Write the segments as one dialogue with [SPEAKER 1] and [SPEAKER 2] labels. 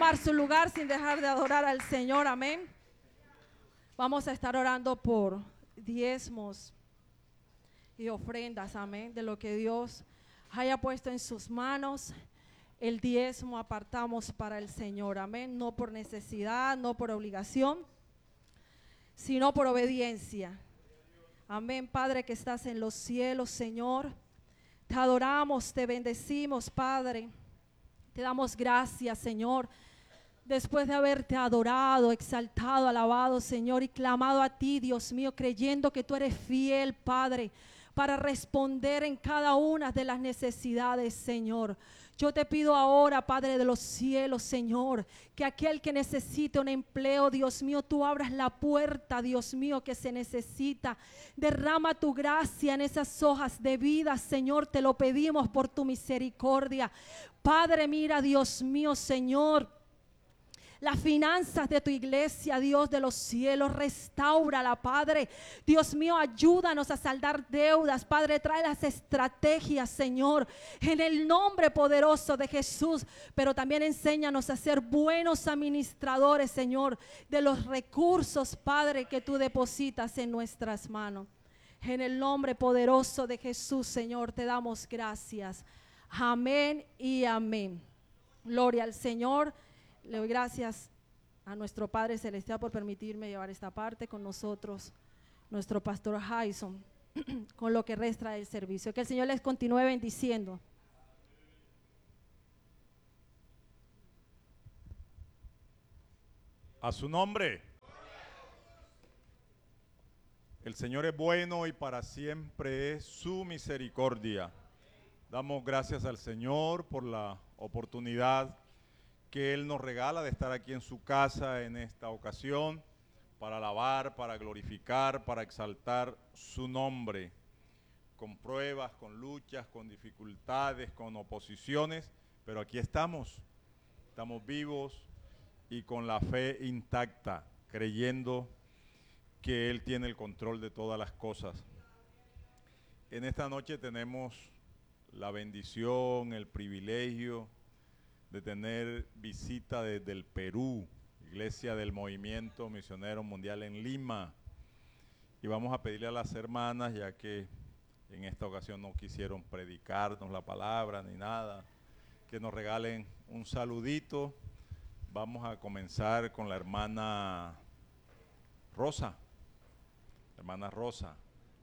[SPEAKER 1] tomar su lugar sin dejar de adorar al Señor, amén. Vamos a estar orando por diezmos y ofrendas, amén, de lo que Dios haya puesto en sus manos. El diezmo apartamos para el Señor, amén, no por necesidad, no por obligación, sino por obediencia. Amén. Padre que estás en los cielos, Señor, te adoramos, te bendecimos, Padre. Te damos gracias, Señor, después de haberte adorado, exaltado, alabado, Señor, y clamado a ti, Dios mío, creyendo que tú eres fiel, Padre, para responder en cada una de las necesidades, Señor. Yo te pido ahora, Padre de los cielos, Señor, que aquel que necesite un empleo, Dios mío, tú abras la puerta, Dios mío, que se necesita. Derrama tu gracia en esas hojas de vida, Señor, te lo pedimos por tu misericordia. Padre, mira, Dios mío, Señor, las finanzas de tu iglesia, Dios de los cielos, restáurala, Padre. Dios mío, ayúdanos a saldar deudas, Padre, trae las estrategias, Señor, en el nombre poderoso de Jesús, pero también enséñanos a ser buenos administradores, Señor, de los recursos, Padre, que tú depositas en nuestras manos. En el nombre poderoso de Jesús, Señor, te damos gracias. Amén y amén. Gloria al Señor. Le doy gracias a nuestro Padre Celestial por permitirme llevar esta parte con nosotros, nuestro pastor Jason, con lo que resta del servicio. Que el Señor les continúe bendiciendo.
[SPEAKER 2] A su nombre. El Señor es bueno y para siempre es su misericordia. Damos gracias al Señor por la oportunidad que Él nos regala de estar aquí en su casa en esta ocasión para alabar, para glorificar, para exaltar su nombre, con pruebas, con luchas, con dificultades, con oposiciones, pero aquí estamos vivos y con la fe intacta, creyendo que Él tiene el control de todas las cosas. En esta noche tenemos la bendición, el privilegio de tener visita desde el Perú, Iglesia del Movimiento Misionero Mundial en Lima. Y vamos a pedirle a las hermanas, ya que en esta ocasión no quisieron predicarnos la palabra ni nada, que nos regalen un saludito. Vamos a comenzar con la hermana Rosa. Hermana Rosa.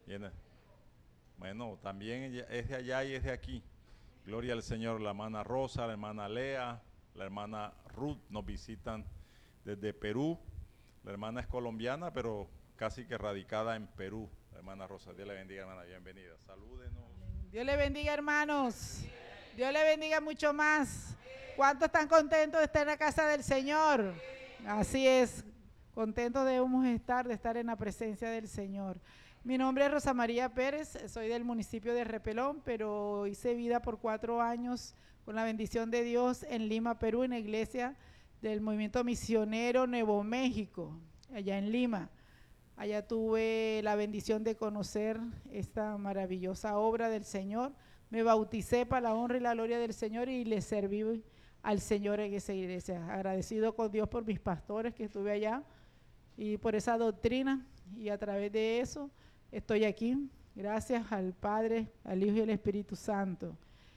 [SPEAKER 2] Bueno, también ella es de allá y es de aquí. Gloria al Señor. La hermana Rosa, la hermana Lea, la hermana Ruth nos visitan desde Perú. La hermana es colombiana, pero casi que radicada en Perú. La hermana Rosa, Dios le bendiga, hermana, bienvenida. Salúdenos.
[SPEAKER 3] Dios le bendiga, hermanos. Dios le bendiga mucho más. ¿Cuántos están contentos de estar en la casa del Señor? Así es, contentos debemos estar de estar en la presencia del Señor. Mi nombre es Rosa María Pérez, soy del municipio de Repelón, pero hice vida por 4 años con la bendición de Dios en Lima, Perú, en la iglesia del Movimiento Misionero Nuevo México, allá en Lima. Allá tuve la bendición de conocer esta maravillosa obra del Señor. Me bauticé para la honra y la gloria del Señor y le serví al Señor en esa iglesia. Agradecido con Dios por mis pastores que estuve allá y por esa doctrina, y a través de eso estoy aquí, gracias al Padre, al Hijo y al Espíritu Santo.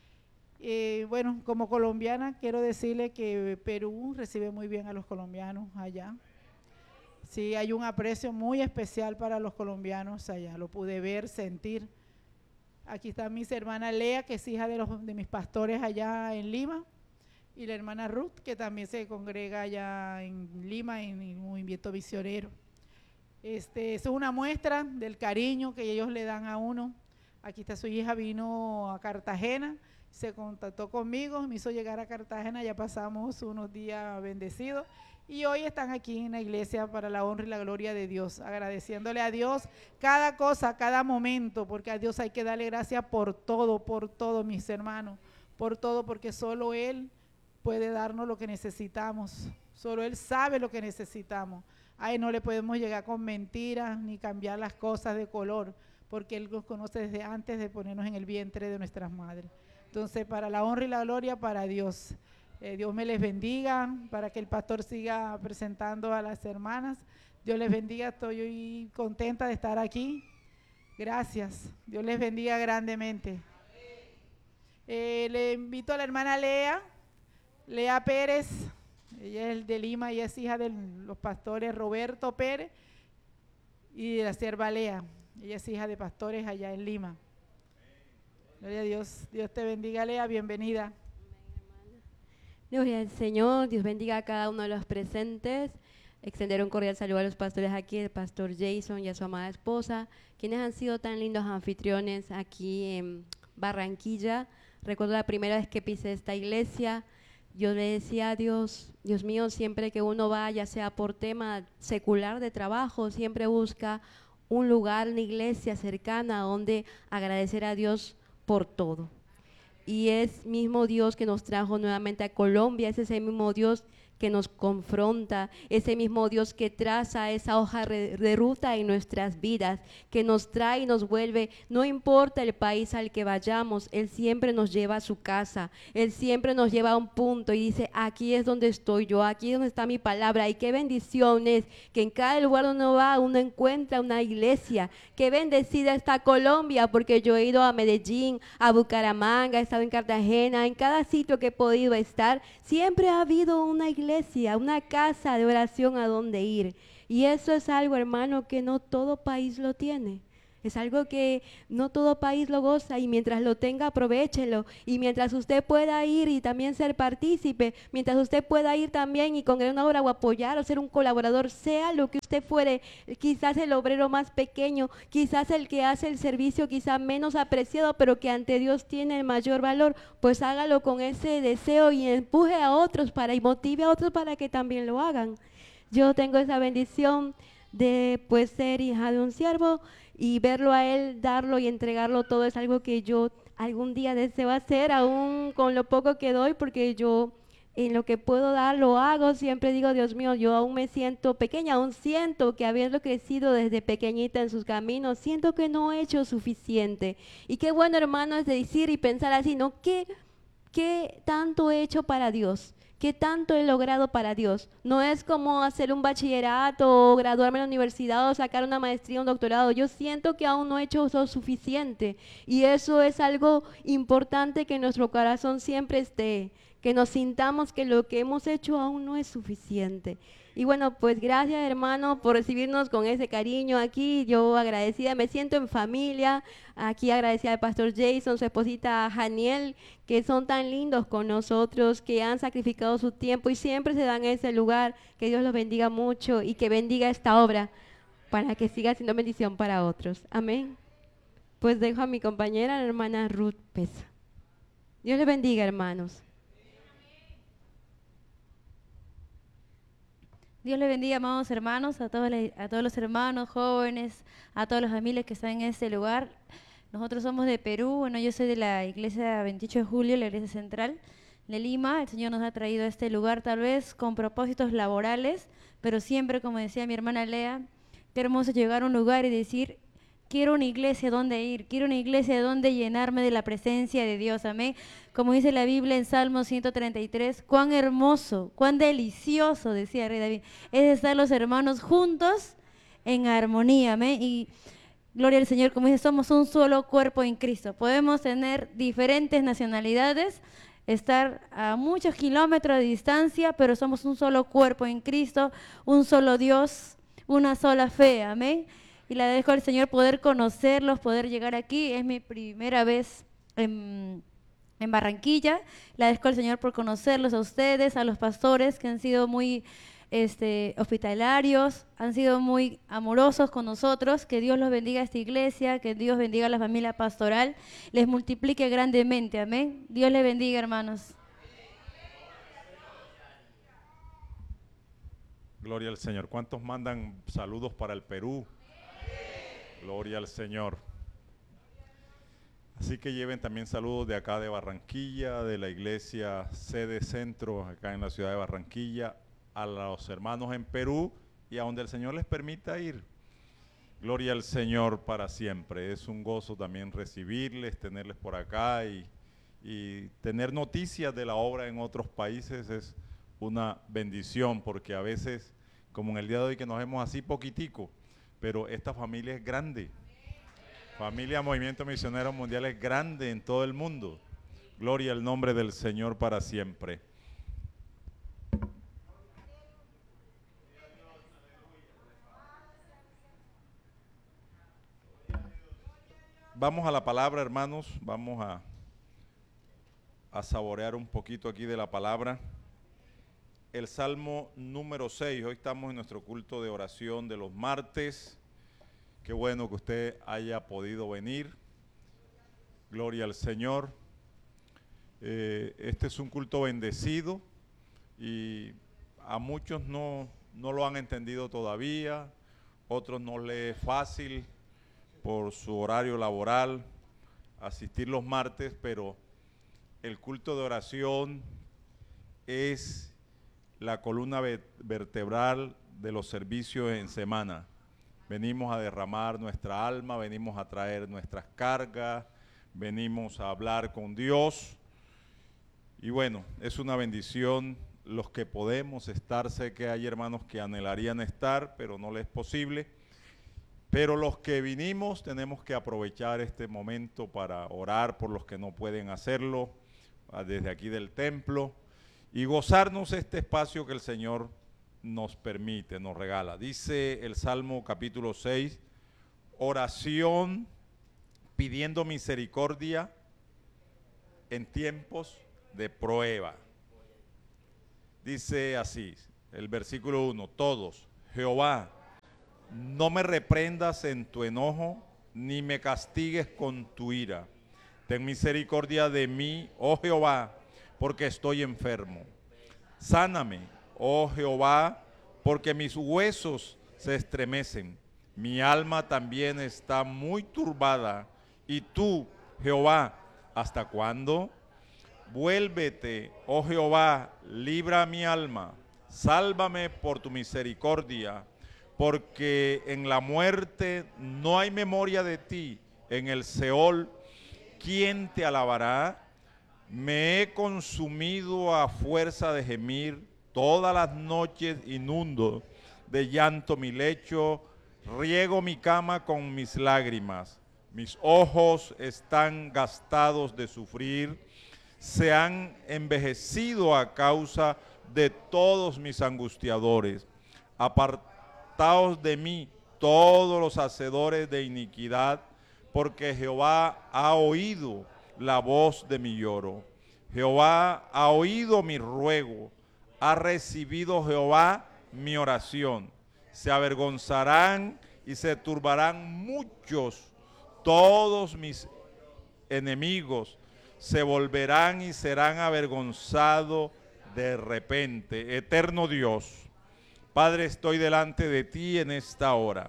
[SPEAKER 3] Bueno, como colombiana quiero decirle que Perú recibe muy bien a los colombianos allá. Sí, hay un aprecio muy especial para los colombianos allá, lo pude ver, sentir. Aquí está mi hermana Lea, que es hija de mis pastores allá en Lima, y la hermana Ruth, que también se congrega allá en Lima en el movimiento misionero. Eso es una muestra del cariño que ellos le dan a uno. Aquí está su hija, vino a Cartagena, se contactó conmigo, me hizo llegar a Cartagena, ya pasamos unos días bendecidos y hoy están aquí en la iglesia para la honra y la gloria de Dios, agradeciéndole a Dios cada cosa, cada momento, porque a Dios hay que darle gracias por todo, mis hermanos, por todo, porque solo Él puede darnos lo que necesitamos, solo Él sabe lo que necesitamos. Ay, no le podemos llegar con mentiras ni cambiar las cosas de color, porque Él nos conoce desde antes de ponernos en el vientre de nuestras madres. Entonces, para la honra y la gloria para Dios. Dios me les bendiga, para que el pastor siga presentando a las hermanas. Dios les bendiga, estoy contenta de estar aquí. Gracias, Dios les bendiga grandemente. Le invito a la hermana Lea Pérez, ella es de Lima, ella es hija de los pastores Roberto Pérez y de la sierva Lea, ella es hija de pastores allá en Lima. Gloria a Dios, Dios te bendiga, Lea, bienvenida.
[SPEAKER 4] Gloria al Señor, Dios bendiga a cada uno de los presentes. Extender un cordial saludo a los pastores aquí, el pastor Jason y a su amada esposa, quienes han sido tan lindos anfitriones aquí en Barranquilla. Recuerdo la primera vez que pisé esta iglesia, yo le decía a Dios, Dios mío, siempre que uno va, ya sea por tema secular de trabajo, siempre busca un lugar, una iglesia cercana donde agradecer a Dios por todo. Y es mismo Dios que nos trajo nuevamente a Colombia, es ese mismo Dios que nos confronta, ese mismo Dios que traza esa hoja de ruta en nuestras vidas, que nos trae y nos vuelve, no importa el país al que vayamos, Él siempre nos lleva a su casa, Él siempre nos lleva a un punto y dice, aquí es donde estoy yo, aquí es donde está mi palabra, y qué bendición es que en cada lugar donde uno va, uno encuentra una iglesia. Qué bendecida está Colombia, porque yo he ido a Medellín, a Bucaramanga, he estado en Cartagena, en cada sitio que he podido estar, siempre ha habido una iglesia, una casa de oración a donde ir. Y eso es algo, hermano, que no todo país lo tiene. Es algo que no todo país lo goza, y mientras lo tenga, aprovéchelo. Y mientras usted pueda ir y también ser partícipe, mientras usted pueda ir también y congregar una obra o apoyar o ser un colaborador, sea lo que usted fuere, quizás el obrero más pequeño, quizás el que hace el servicio quizás menos apreciado, pero que ante Dios tiene el mayor valor, pues hágalo con ese deseo y empuje a otros y motive a otros para que también lo hagan. Yo tengo esa bendición de pues ser hija de un siervo, y verlo a él, darlo y entregarlo todo es algo que yo algún día deseo hacer, aún con lo poco que doy, porque yo en lo que puedo dar lo hago. Siempre digo, Dios mío, yo aún me siento pequeña, aún siento que habiendo crecido desde pequeñita en sus caminos, siento que no he hecho suficiente. Y qué bueno, hermano, es decir y pensar así, ¿no? ¿Qué tanto he hecho para Dios? ¿Qué tanto he logrado para Dios? No es como hacer un bachillerato o graduarme en la universidad o sacar una maestría, un doctorado. Yo siento que aún no he hecho lo suficiente, y eso es algo importante que en nuestro corazón siempre esté, que nos sintamos que lo que hemos hecho aún no es suficiente. Y bueno, pues gracias, hermano, por recibirnos con ese cariño aquí. Yo agradecida, me siento en familia. Aquí agradecida al pastor Jason, su esposita Janiel, que son tan lindos con nosotros, que han sacrificado su tiempo y siempre se dan en ese lugar. Que Dios los bendiga mucho y que bendiga esta obra para que siga siendo bendición para otros. Amén. Pues dejo a mi compañera, la hermana Ruth Pesa. Dios les bendiga, hermanos.
[SPEAKER 5] Dios les bendiga, amados hermanos, a todos los hermanos, jóvenes, a todas las familias que están en este lugar. Nosotros somos de Perú, bueno, yo soy de la iglesia 28 de julio, la iglesia central de Lima. El Señor nos ha traído a este lugar tal vez con propósitos laborales, pero siempre, como decía mi hermana Lea, qué hermoso llegar a un lugar y decir, quiero una iglesia donde ir, quiero una iglesia donde llenarme de la presencia de Dios, amén. Como dice la Biblia en Salmo 133, cuán hermoso, cuán delicioso, decía el rey David, es estar los hermanos juntos en armonía, amén. Y gloria al Señor, como dice, somos un solo cuerpo en Cristo. Podemos tener diferentes nacionalidades, estar a muchos kilómetros de distancia, pero somos un solo cuerpo en Cristo, un solo Dios, una sola fe, amén. Y le agradezco al Señor poder conocerlos, poder llegar aquí. Es mi primera vez en Barranquilla. Le agradezco al Señor por conocerlos a ustedes, a los pastores que han sido muy hospitalarios, han sido muy amorosos con nosotros. Que Dios los bendiga a esta iglesia, que Dios bendiga a la familia pastoral, les multiplique grandemente, amén. Dios les bendiga, hermanos.
[SPEAKER 2] Gloria al Señor. ¿Cuántos mandan saludos para el Perú? Gloria al Señor. Así que lleven también saludos de acá de Barranquilla, de la iglesia sede centro acá en la ciudad de Barranquilla, a los hermanos en Perú y a donde el Señor les permita ir. Gloria al Señor para siempre. Es un gozo también recibirles, tenerles por acá y y tener noticias de la obra en otros países es una bendición, porque a veces, como en el día de hoy que nos vemos así poquitico, pero esta familia es grande. Familia Movimiento Misionero Mundial es grande en todo el mundo. Gloria al nombre del Señor para siempre. Vamos a la palabra, hermanos, vamos a saborear un poquito aquí de la palabra. El Salmo número 6, hoy estamos en nuestro culto de oración de los martes. Qué bueno que usted haya podido venir. Gloria al Señor. Este es un culto bendecido y a muchos no lo han entendido todavía, otros no les es fácil por su horario laboral asistir los martes, pero el culto de oración es la columna vertebral de los servicios en semana. Venimos a derramar nuestra alma, venimos a traer nuestras cargas, venimos a hablar con Dios. Y bueno, es una bendición los que podemos estar. Sé que hay hermanos que anhelarían estar, pero no les es posible. Pero los que vinimos tenemos que aprovechar este momento para orar por los que no pueden hacerlo desde aquí del templo y gozarnos este espacio que el Señor nos permite, nos regala. Dice el Salmo capítulo 6, oración pidiendo misericordia en tiempos de prueba. Dice así, el versículo 1, todos, Jehová, no me reprendas en tu enojo, ni me castigues con tu ira. Ten misericordia de mí, oh Jehová, porque estoy enfermo. Sáname, oh Jehová, porque mis huesos se estremecen. Mi alma también está muy turbada. Y tú, Jehová, ¿hasta cuándo? Vuélvete, oh Jehová, libra mi alma. Sálvame por tu misericordia, porque en la muerte no hay memoria de ti. En el Seol, ¿quién te alabará? Me he consumido a fuerza de gemir, todas las noches inundo de llanto mi lecho, riego mi cama con mis lágrimas. Mis ojos están gastados de sufrir, se han envejecido a causa de todos mis angustiadores. Apartaos de mí todos los hacedores de iniquidad, porque Jehová ha oído la voz de mi lloro. Jehová ha oído mi ruego, ha recibido Jehová mi oración. Se avergonzarán y se turbarán muchos, todos mis enemigos se volverán y serán avergonzados de repente. Eterno Dios, Padre, estoy delante de ti en esta hora,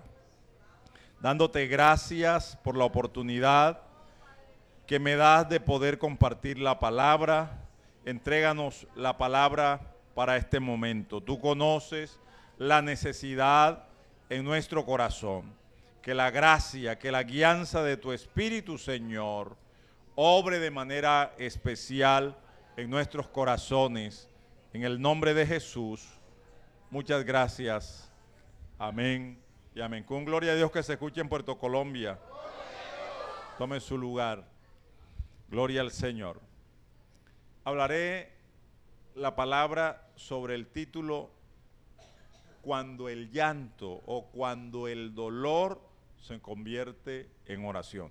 [SPEAKER 2] dándote gracias por la oportunidad que me das de poder compartir la palabra. Entréganos la palabra para este momento. Tú conoces la necesidad en nuestro corazón. Que la gracia, que la guianza de tu Espíritu, Señor, obre de manera especial en nuestros corazones. En el nombre de Jesús, muchas gracias. Amén y amén. Con gloria a Dios que se escuche en Puerto Colombia. Tome su lugar. Gloria al Señor. Hablaré la palabra sobre el título cuando el llanto o cuando el dolor se convierte en oración.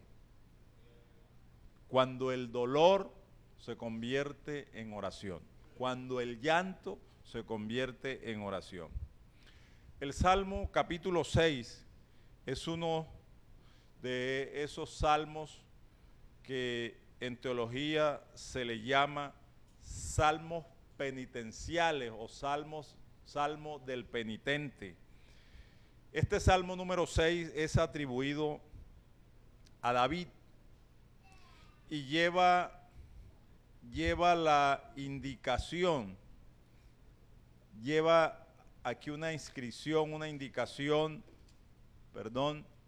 [SPEAKER 2] Cuando el dolor se convierte en oración. Cuando el llanto se convierte en oración. El Salmo capítulo 6 es uno de esos salmos que en teología se le llama salmos penitenciales o salmo del penitente. Este salmo número 6 es atribuido a David y lleva la indicación, lleva aquí una inscripción, una indicación,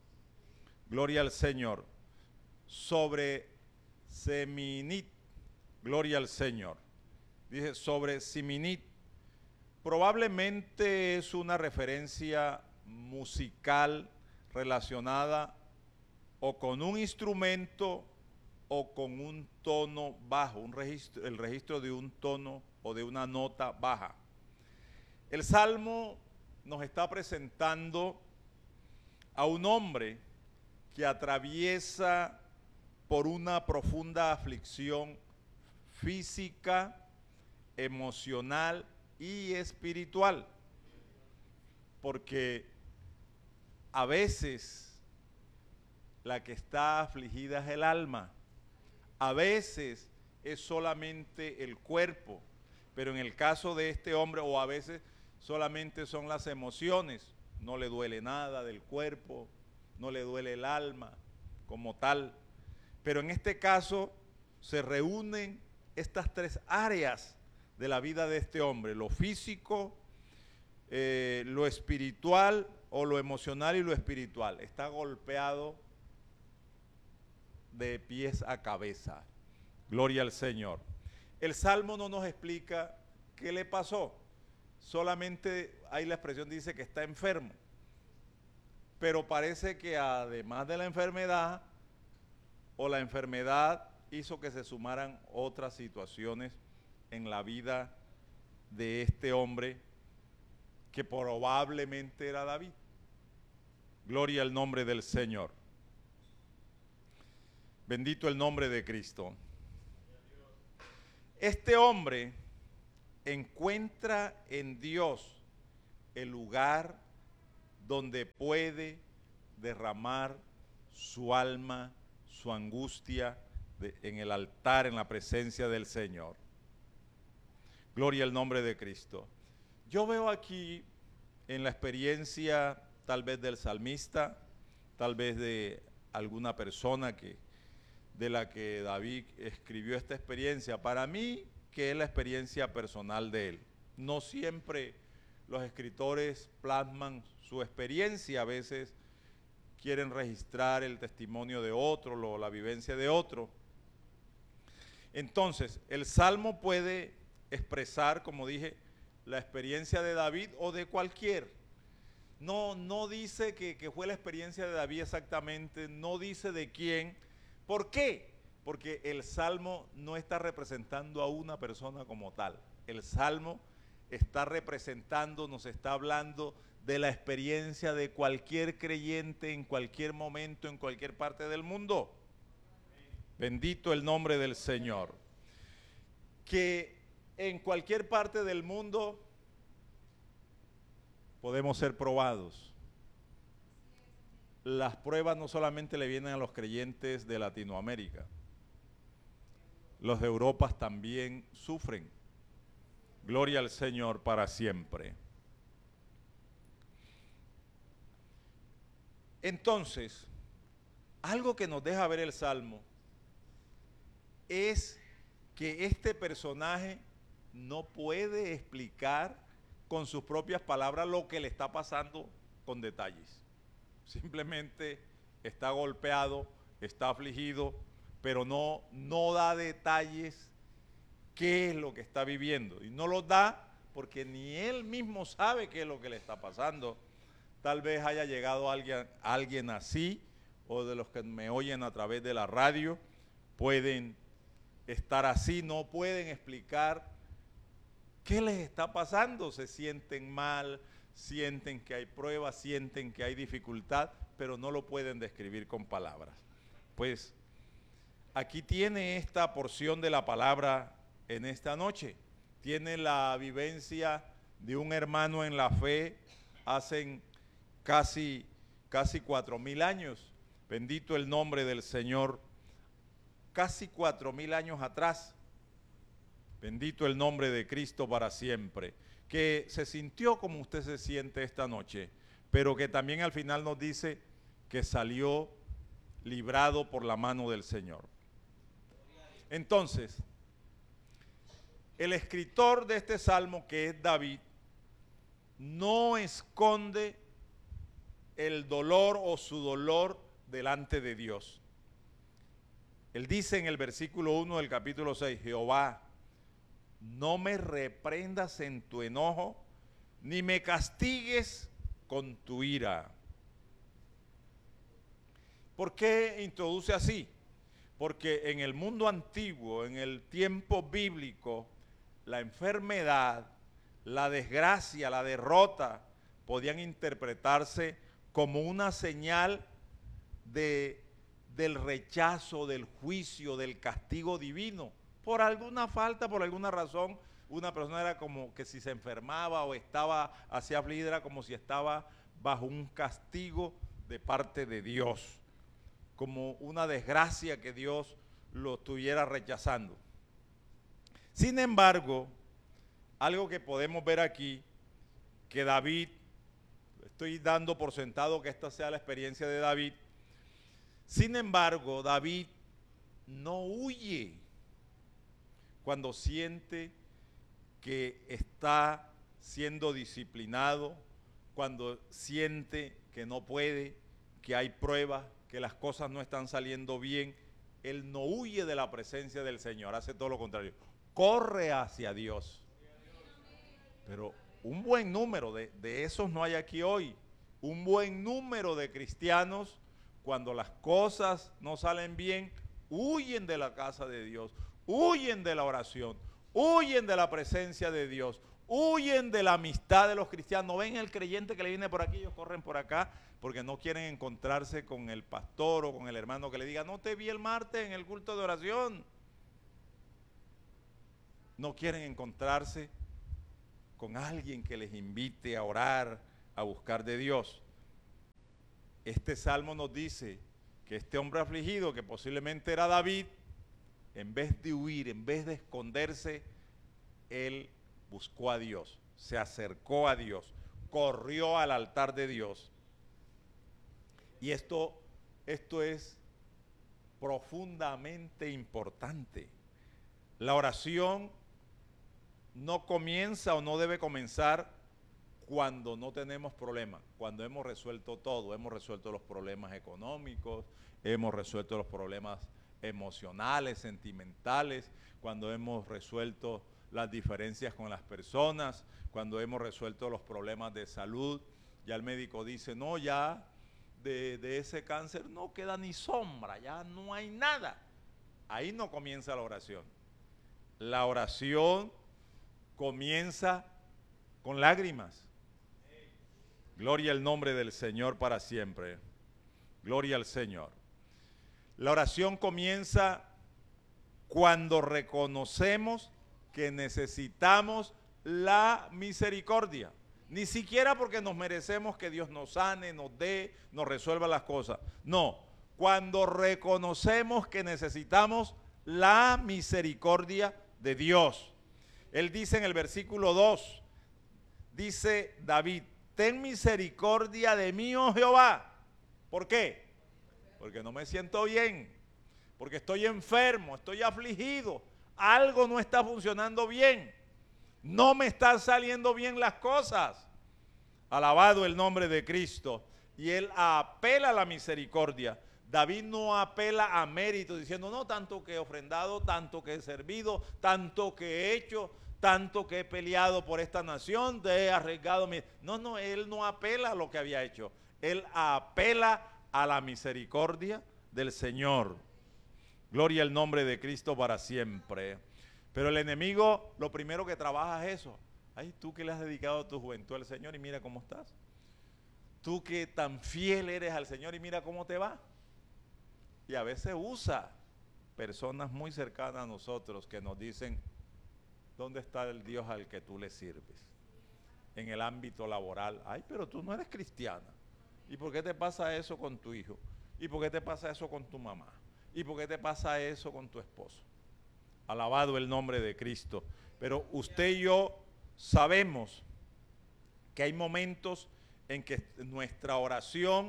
[SPEAKER 2] gloria al Señor, sobre Seminit, Gloria al Señor. Dice sobre Siminit. Probablemente es una referencia musical relacionada o con un instrumento o con un tono bajo, el registro de un tono o de una nota baja. El Salmo nos está presentando a un hombre que atraviesa por una profunda aflicción física, emocional y espiritual, porque a veces la que está afligida es el alma, a veces es solamente el cuerpo, pero en el caso de este hombre, o a veces solamente son las emociones, no le duele nada del cuerpo, no le duele el alma como tal, pero en este caso se reúnen estas tres áreas de la vida de este hombre: lo físico, lo espiritual o lo emocional y lo espiritual. Está golpeado de pies a cabeza. Gloria al Señor. El Salmo no nos explica qué le pasó, solamente ahí la expresión dice que está enfermo, pero parece que además de la enfermedad, o la enfermedad hizo que se sumaran otras situaciones en la vida de este hombre que probablemente era David. Gloria al nombre del Señor. Bendito el nombre de Cristo. Este hombre encuentra en Dios el lugar donde puede derramar su alma, su angustia en el altar, en la presencia del Señor. Gloria al nombre de Cristo. Yo veo aquí en la experiencia tal vez del salmista, tal vez de alguna persona de la que David escribió esta experiencia, para mí que es la experiencia personal de él. No siempre los escritores plasman su experiencia, a veces quieren registrar el testimonio de otro, la vivencia de otro. Entonces, el Salmo puede expresar, como dije, la experiencia de David o de cualquier. No dice que fue la experiencia de David exactamente, no dice de quién. ¿Por qué? Porque el Salmo no está representando a una persona como tal. El Salmo está representando, nos está hablando de la experiencia de cualquier creyente en cualquier momento, en cualquier parte del mundo. Bendito el nombre del Señor. Que en cualquier parte del mundo podemos ser probados. Las pruebas no solamente le vienen a los creyentes de Latinoamérica, los de Europa también sufren. Gloria al Señor para siempre. Entonces, algo que nos deja ver el Salmo es que este personaje no puede explicar con sus propias palabras lo que le está pasando con detalles. Simplemente está golpeado, está afligido, pero no da detalles qué es lo que está viviendo. Y no los da porque ni él mismo sabe qué es lo que le está pasando. Tal vez haya llegado alguien así, o de los que me oyen a través de la radio, pueden estar así, no pueden explicar qué les está pasando. Se sienten mal, sienten que hay pruebas, sienten que hay dificultad, pero no lo pueden describir con palabras. Pues aquí tiene esta porción de la palabra en esta noche. Tiene la vivencia de un hermano en la fe hace casi 4,000 años. Bendito el nombre del Señor. Casi 4,000 años atrás. Bendito el nombre de Cristo para siempre. Que se sintió como usted se siente esta noche, pero que también al final nos dice que salió librado por la mano del Señor. Entonces, el escritor de este salmo, que es David, no esconde el dolor o su dolor delante de Dios. Él dice en el versículo 1 del capítulo 6, Jehová, no me reprendas en tu enojo, ni me castigues con tu ira. ¿Por qué introduce así? Porque en el mundo antiguo, en el tiempo bíblico, la enfermedad, la desgracia, la derrota, podían interpretarse como una señal del rechazo, del juicio, del castigo divino. Por alguna falta, por alguna razón, una persona era como que si se enfermaba o estaba así afligida, era como si estaba bajo un castigo de parte de Dios, como una desgracia que Dios lo estuviera rechazando. Sin embargo, algo que podemos ver aquí, que David, estoy dando por sentado que esta sea la experiencia de David, sin embargo, David no huye cuando siente que está siendo disciplinado, cuando siente que no puede, que hay pruebas, que las cosas no están saliendo bien. Él no huye de la presencia del Señor, hace todo lo contrario, corre hacia Dios. Pero un buen número de esos no hay aquí hoy. Un buen número de cristianos, cuando las cosas no salen bien, huyen de la casa de Dios, huyen de la oración, huyen de la presencia de Dios, huyen de la amistad de los cristianos. No ven el creyente que le viene por aquí, ellos corren por acá, porque no quieren encontrarse con el pastor o con el hermano que le diga, no te vi el martes en el culto de oración. No quieren encontrarse con alguien que les invite a orar, a buscar de Dios. Este salmo nos dice que este hombre afligido, que posiblemente era David, en vez de huir, en vez de esconderse, él buscó a Dios, se acercó a Dios, corrió al altar de Dios. Y esto es profundamente importante. La oración no comienza o no debe comenzar cuando no tenemos problemas, cuando hemos resuelto todo, hemos resuelto los problemas económicos, hemos resuelto los problemas emocionales, sentimentales, cuando hemos resuelto las diferencias con las personas, cuando hemos resuelto los problemas de salud. Ya el médico dice, no, ya de ese cáncer no queda ni sombra, ya no hay nada. Ahí no comienza la oración. La oración comienza con lágrimas. Gloria al nombre del Señor para siempre. Gloria al Señor. La oración comienza cuando reconocemos que necesitamos la misericordia. Ni siquiera porque nos merecemos que Dios nos sane, nos dé, nos resuelva las cosas. No, cuando reconocemos que necesitamos la misericordia de Dios. Él dice en el versículo 2, dice David, ten misericordia de mí, oh Jehová. ¿Por qué? Porque no me siento bien, porque estoy enfermo, estoy afligido, algo no está funcionando bien, no me están saliendo bien las cosas. Alabado el nombre de Cristo. Y él apela a la misericordia. David no apela a mérito diciendo, no, tanto que he ofrendado, tanto que he servido, tanto que he hecho, tanto que he peleado por esta nación, te he arriesgado. No, él no apela a lo que había hecho. Él apela a la misericordia del Señor. Gloria al nombre de Cristo para siempre. Pero el enemigo lo primero que trabaja es eso. Ay, tú que le has dedicado tu juventud al Señor y mira cómo estás. Tú que tan fiel eres al Señor y mira cómo te va. Y a veces usa personas muy cercanas a nosotros que nos dicen, ¿dónde está el Dios al que tú le sirves? En el ámbito laboral. Ay, pero tú no eres cristiana. ¿Y por qué te pasa eso con tu hijo? ¿Y por qué te pasa eso con tu mamá? ¿Y por qué te pasa eso con tu esposo? Alabado el nombre de Cristo. Pero usted y yo sabemos que hay momentos en que nuestra oración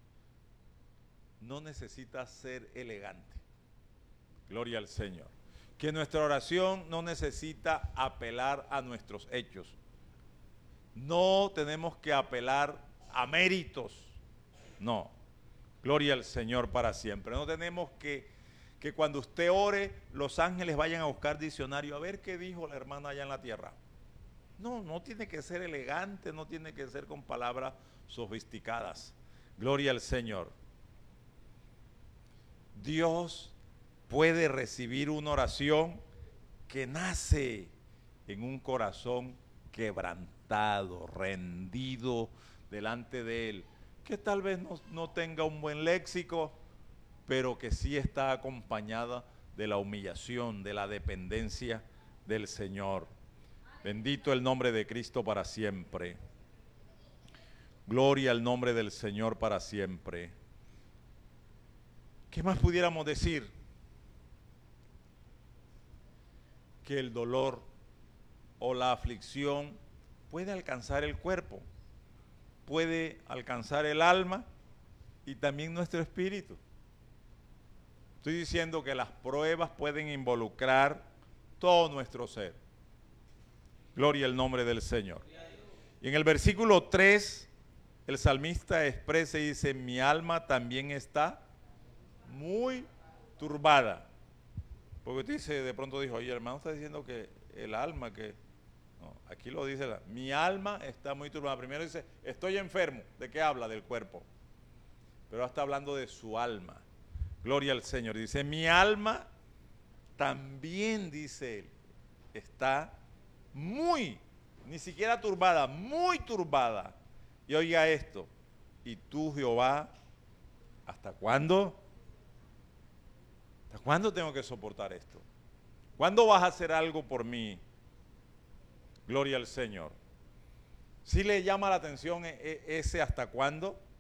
[SPEAKER 2] no necesita ser elegante. Gloria al Señor. Que nuestra oración no necesita apelar a nuestros hechos. No tenemos que apelar a méritos. No. Gloria al Señor para siempre. No tenemos que que cuando usted ore, los ángeles vayan a buscar diccionario a ver qué dijo la hermana allá en la tierra. No, no tiene que ser elegante, no tiene que ser con palabras sofisticadas. Gloria al Señor. Dios puede recibir una oración que nace en un corazón quebrantado, rendido delante de Él, que tal vez no tenga un buen léxico, pero que sí está acompañada de la humillación, de la dependencia del Señor. Bendito el nombre de Cristo para siempre. Gloria al nombre del Señor para siempre. ¿Qué más pudiéramos decir? Que el dolor o la aflicción puede alcanzar el cuerpo, puede alcanzar el alma y también nuestro espíritu. Estoy diciendo que las pruebas pueden involucrar todo nuestro ser. Gloria al nombre del Señor. Y en el versículo 3, el salmista expresa y dice, mi alma también está muy turbada. Porque usted dice, de pronto dijo, oye, hermano está diciendo que el alma, que... No, aquí lo dice, mi alma está muy turbada. Primero dice, estoy enfermo. ¿De qué habla? Del cuerpo. Pero ahora está hablando de su alma. Gloria al Señor. Dice, mi alma también, dice él, está muy, ni siquiera turbada, muy turbada. Y oiga esto, y tú, Jehová, ¿hasta cuándo? ¿Hasta cuándo tengo que soportar esto? ¿Cuándo vas a hacer algo por mí? Gloria al Señor. ¿Sí le llama la atención ese hasta cuándo?